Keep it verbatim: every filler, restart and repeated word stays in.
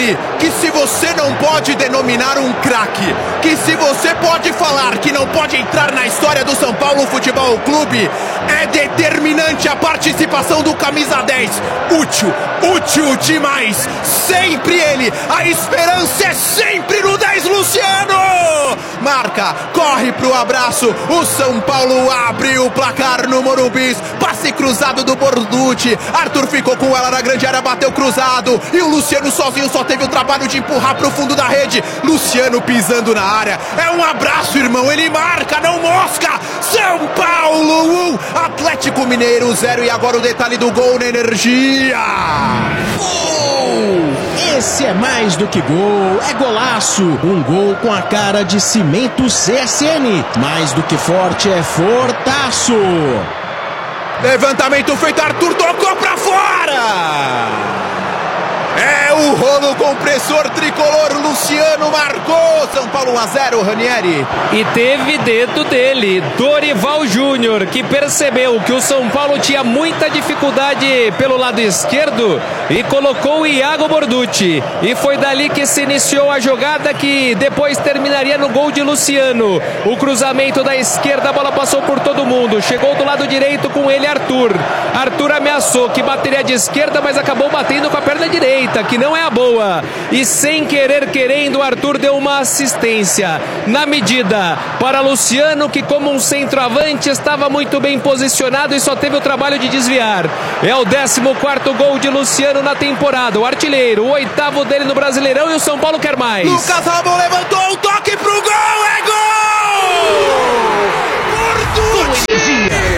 ele que se você não pode denominar um craque, que se você pode falar que não pode entrar na história do São Paulo Futebol Clube, é determinante a participação do camisa dez. Útil, útil demais. Sempre ele. A esperança é sempre no dez, Luciano. Marca, corre pro abraço. O São Paulo abre o placar no Morumbi. Passe cruzado do Borducci. Arthur ficou com ela na grande área, bateu cruzado. E o Luciano sozinho só teve o trabalho de empurrar pro fundo da rede. Luciano pisando na área. É um abraço, irmão. Ele marca, não mosca. São Paulo um, Atlético Mineiro zero. E agora o detalhe do gol na Energia. Gol! Esse é mais do que gol, é golaço. Um gol com a cara de Cimento C S N. Mais do que forte, é fortaço. Levantamento feito, Arthur tocou pra fora. É o rolo compressor tricolor, Luciano marcou. São Paulo um a zero, Ranieri. E teve dedo dele, Dorival Júnior, que percebeu que o São Paulo tinha muita dificuldade pelo lado esquerdo e colocou o Iago Borducci. E foi dali que se iniciou a jogada que depois terminaria no gol de Luciano. O cruzamento da esquerda, a bola passou por todo mundo. Chegou do lado direito com ele, Arthur. Arthur ameaçou que bateria de esquerda, mas acabou batendo com a perna direita, que não é a boa, e sem querer querendo, Arthur deu uma assistência na medida para Luciano, que como um centroavante estava muito bem posicionado e só teve o trabalho de desviar. É o décimo quarto gol de Luciano na temporada, o artilheiro, o oitavo dele no Brasileirão, e o São Paulo quer mais. Lucas Ramon levantou o toque pro gol, é gol! Borducci!